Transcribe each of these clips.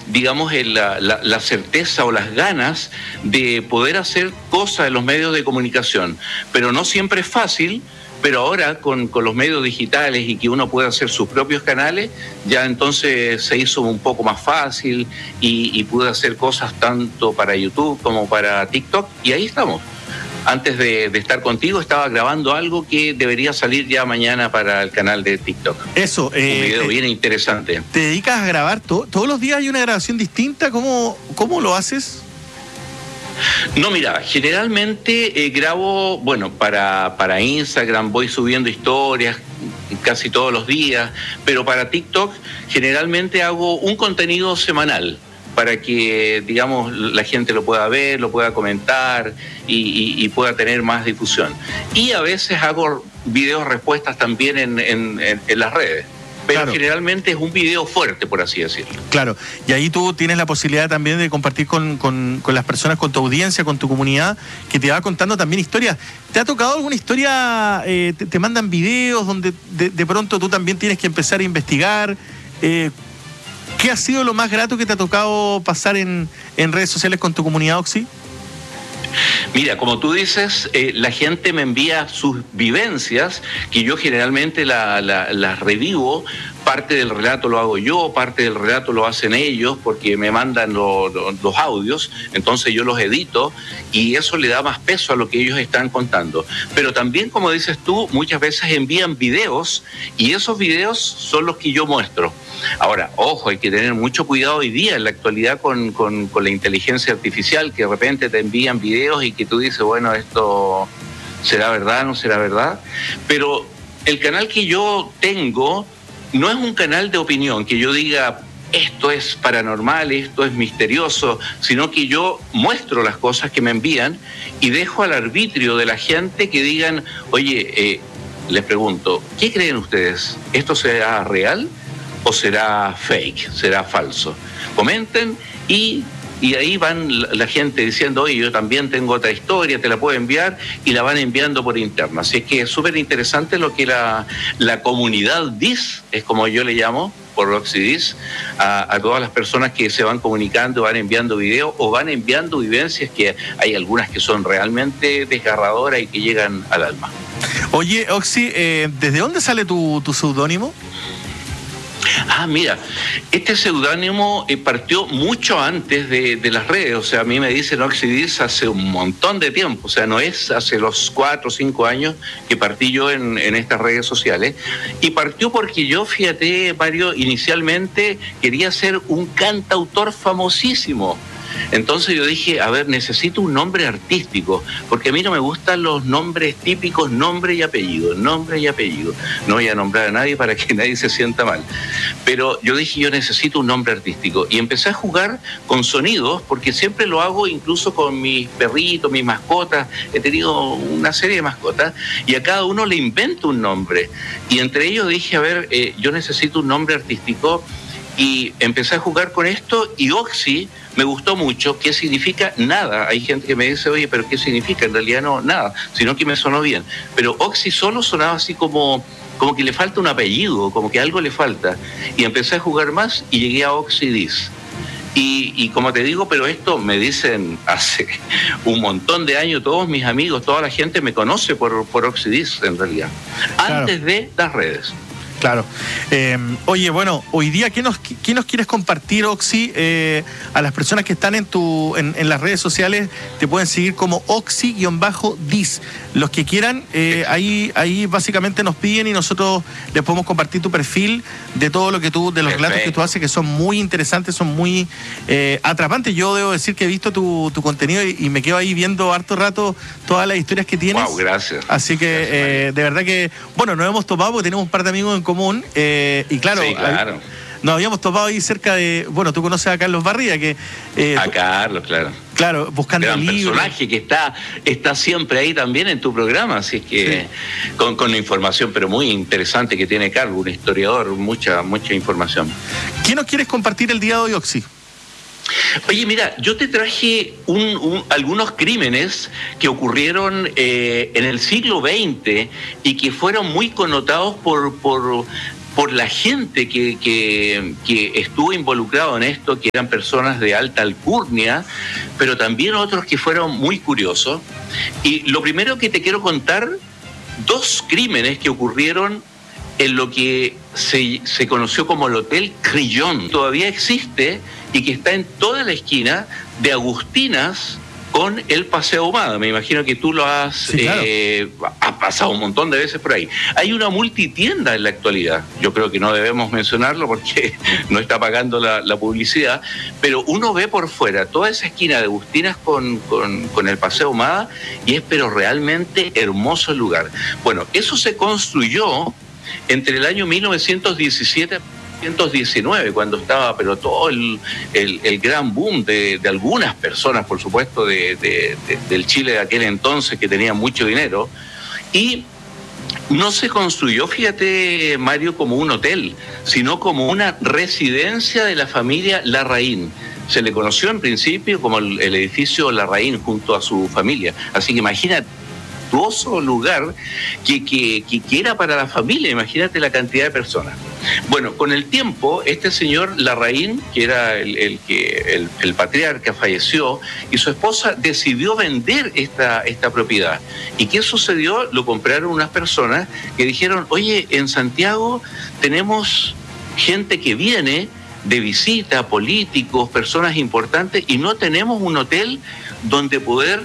digamos, la certeza o las ganas de poder hacer cosas en los medios de comunicación. Pero no siempre es fácil. Pero ahora con los medios digitales y que uno puede hacer sus propios canales, ya entonces se hizo un poco más fácil y pude hacer cosas tanto para YouTube como para TikTok, y ahí estamos. Antes de estar contigo estaba grabando algo que debería salir ya mañana para el canal de TikTok. Eso. Un video bien interesante. ¿Te dedicas a grabar todos los días? ¿Hay una grabación distinta? ¿Cómo lo haces? No, mira, generalmente grabo, bueno, para Instagram voy subiendo historias casi todos los días, pero para TikTok generalmente hago un contenido semanal para que, digamos, la gente lo pueda ver, lo pueda comentar y pueda tener más difusión. Y a veces hago videos respuestas también en las redes. Pero claro, generalmente es un video fuerte, por así decirlo. Claro, y ahí tú tienes la posibilidad también de compartir con las personas, con tu audiencia, con tu comunidad, que te va contando también historias. ¿Te ha tocado alguna historia, te mandan videos donde de pronto tú también tienes que empezar a investigar? ¿Qué ha sido lo más grato que te ha tocado pasar en redes sociales con tu comunidad, Oxy? Mira, como tú dices, la gente me envía sus vivencias, que yo generalmente las revivo. Parte del relato lo hago yo, parte del relato lo hacen ellos, porque me mandan los audios, entonces yo los edito y eso le da más peso a lo que ellos están contando. Pero también, como dices tú, muchas veces envían videos y esos videos son los que yo muestro. Ahora, ojo, hay que tener mucho cuidado hoy día en la actualidad con la inteligencia artificial, que de repente te envían videos y que tú dices, bueno, esto será verdad, no será verdad. Pero el canal que yo tengo no es un canal de opinión, que yo diga esto es paranormal, esto es misterioso, sino que yo muestro las cosas que me envían y dejo al arbitrio de la gente que digan, oye, les pregunto, ¿qué creen ustedes? ¿Esto será real o será fake, será falso? Comenten y ahí van la gente diciendo, oye, yo también tengo otra historia, te la puedo enviar, y la van enviando por interno. Así que es súper interesante lo que la comunidad dice, es como yo le llamo, por Oxy Diz, a todas las personas que se van comunicando, van enviando videos o van enviando vivencias, que hay algunas que son realmente desgarradoras y que llegan al alma. Oye, Oxy, ¿desde dónde sale tu seudónimo? Mira, este seudónimo partió mucho antes de las redes. O sea, a mí me dicen Oxy Diz hace un montón de tiempo. O sea, no es hace los 4 o 5 años que partí yo en estas redes sociales. Y partió porque yo, fíjate, Mario, inicialmente quería ser un cantautor famosísimo. Entonces yo dije, a ver, necesito un nombre artístico, porque a mí no me gustan los nombres típicos, nombre y apellido. No voy a nombrar a nadie para que nadie se sienta mal. Pero yo dije, yo necesito un nombre artístico. Y empecé a jugar con sonidos, porque siempre lo hago incluso con mis perritos, mis mascotas. He tenido una serie de mascotas, y a cada uno le invento un nombre. Y entre ellos dije, a ver, yo necesito un nombre artístico. Y empecé a jugar con esto, y Oxy me gustó mucho. ¿Qué significa? Nada. Hay gente que me dice, oye, ¿pero qué significa? En realidad no, nada, sino que me sonó bien. Pero Oxy solo sonaba así como que le falta un apellido, como que algo le falta. Y empecé a jugar más y llegué a Oxy Diz. Y como te digo, pero esto me dicen hace un montón de años, todos mis amigos, toda la gente me conoce por Oxy Diz, en realidad, antes de las redes. Claro. Oye, bueno, hoy día, ¿qué nos quieres compartir, Oxy? A las personas que están en las redes sociales, te pueden seguir como Oxy-Diz. Los que quieran, ahí básicamente nos piden y nosotros les podemos compartir tu perfil de todo lo que de los relatos que tú haces, que son muy interesantes, son muy atrapantes. Yo debo decir que he visto tu contenido y me quedo ahí viendo harto rato todas las historias que tienes. Wow, gracias. Así que gracias, de verdad que, bueno, nos hemos topado porque tenemos un par de amigos en común, y claro, sí, claro. Nos habíamos topado ahí cerca de, bueno, tú conoces a Carlos Barría, que a Carlos, claro. Claro, buscando gran libros. Personaje que está siempre ahí también en tu programa, así es que sí, con la información, pero muy interesante que tiene Carlos, un historiador, mucha información. ¿Qué nos quieres compartir el día de hoy, Oxy? Oye, mira, yo te traje algunos crímenes que ocurrieron en el siglo XX y que fueron muy connotados por por la gente que estuvo involucrado en esto, que eran personas de alta alcurnia, pero también otros que fueron muy curiosos. Y lo primero que te quiero contar, 2 crímenes que ocurrieron en lo que se conoció como el Hotel Crillon. Todavía existe y que está en toda la esquina de Agustinas con el Paseo Ahumada. Me imagino que tú lo has, sí, claro. Has pasado un montón de veces por ahí. Hay una multitienda en la actualidad. Yo creo que no debemos mencionarlo porque no está pagando la publicidad, pero uno ve por fuera toda esa esquina de Agustinas con el Paseo Ahumada y es pero realmente hermoso el lugar. Bueno, eso se construyó entre el año 1917 y 1919, cuando estaba pero todo el gran boom de algunas personas, por supuesto, del Chile de aquel entonces, que tenía mucho dinero, y no se construyó, fíjate, Mario, como un hotel, sino como una residencia de la familia Larraín. Se le conoció en principio como el edificio Larraín junto a su familia, así que imagínate, lugar que era para la familia, imagínate la cantidad de personas. Bueno, con el tiempo, este señor Larraín, que era el patriarca, falleció y su esposa decidió vender esta propiedad. ¿Y qué sucedió? Lo compraron unas personas que dijeron, oye, en Santiago tenemos gente que viene de visita, políticos, personas importantes, y no tenemos un hotel donde poder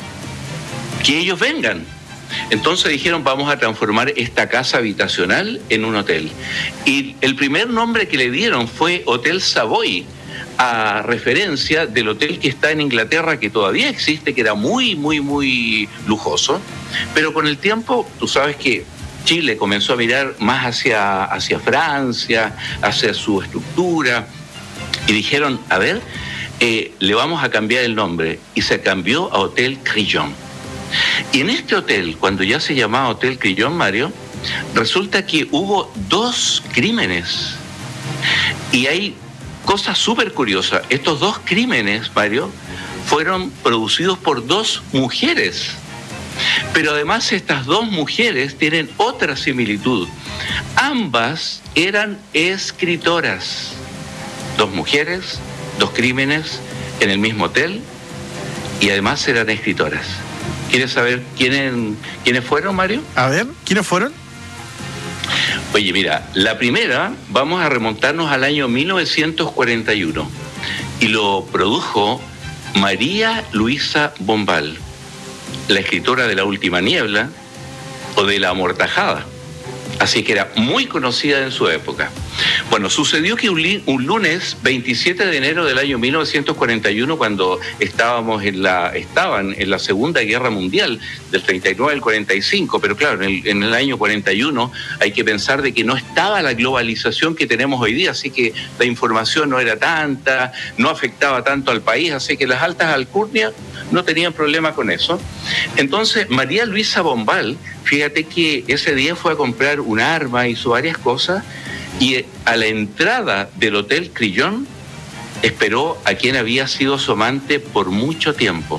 que ellos vengan. Entonces dijeron, vamos a transformar esta casa habitacional en un hotel. Y el primer nombre que le dieron fue Hotel Savoy, a referencia del hotel que está en Inglaterra, que todavía existe, que era muy, muy, muy lujoso. Pero con el tiempo, tú sabes que Chile comenzó a mirar más hacia Francia, hacia su estructura, y dijeron, a ver, le vamos a cambiar el nombre. Y se cambió a Hotel Crillon. Y en este hotel, cuando ya se llamaba Hotel Crillon, Mario, resulta que hubo 2 crímenes. Y hay cosas súper curiosas. Estos 2 crímenes, Mario, fueron producidos por 2 mujeres. Pero además estas 2 mujeres tienen otra similitud. Ambas eran escritoras. 2 mujeres, 2 crímenes en el mismo hotel y además eran escritoras. ¿Quieres saber quiénes fueron, Mario? A ver, ¿quiénes fueron? Oye, mira, la primera, vamos a remontarnos al año 1941 y lo produjo María Luisa Bombal, la escritora de La Última Niebla o de La Amortajada. Así que era muy conocida en su época. Bueno, sucedió que un lunes 27 de enero del año 1941, cuando estaban en la Segunda Guerra Mundial, del 39 al 45, pero claro, en el año 41 hay que pensar de que no estaba la globalización que tenemos hoy día, así que la información no era tanta, no afectaba tanto al país, así que las altas alcurnias no tenían problema con eso. Entonces, María Luisa Bombal, fíjate que ese día fue a comprar un arma, hizo varias cosas, y a la entrada del Hotel Crillon esperó a quien había sido su amante por mucho tiempo.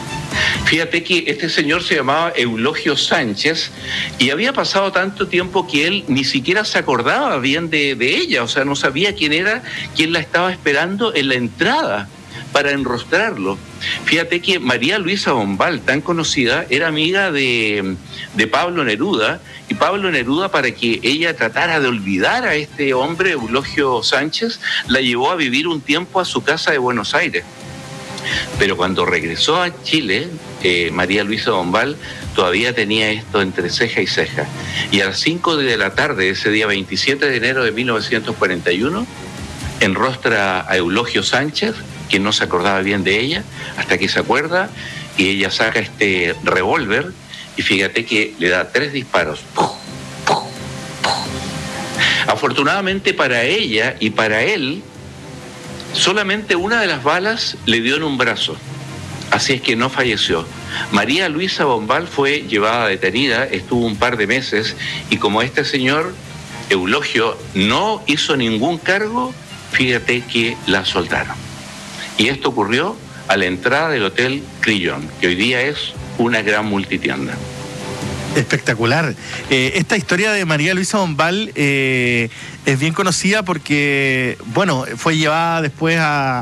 Fíjate que este señor se llamaba Eulogio Sánchez y había pasado tanto tiempo que él ni siquiera se acordaba bien de ella, o sea, no sabía quién era, quién la estaba esperando en la entrada para enrostrarlo. Fíjate que María Luisa Bombal, tan conocida, era amiga de Pablo Neruda, y Pablo Neruda, para que ella tratara de olvidar a este hombre, Eulogio Sánchez, la llevó a vivir un tiempo a su casa de Buenos Aires. Pero cuando regresó a Chile, María Luisa Bombal todavía tenía esto entre ceja y ceja. Y a las 5 de la tarde, ese día 27 de enero de 1941, enrostra a Eulogio Sánchez, quien no se acordaba bien de ella, hasta que se acuerda, y ella saca este revólver, y fíjate que le da 3 disparos. ¡Puf! ¡Puf! ¡Puf! Afortunadamente para ella y para él, solamente una de las balas le dio en un brazo, así es que no falleció. María Luisa Bombal fue llevada detenida, estuvo un par de meses, y como este señor, Eulogio, no hizo ningún cargo, fíjate que la soltaron. Y esto ocurrió a la entrada del Hotel Crillon, que hoy día es una gran multitienda. Espectacular. Esta historia de María Luisa Bombal es bien conocida porque, bueno, fue llevada después a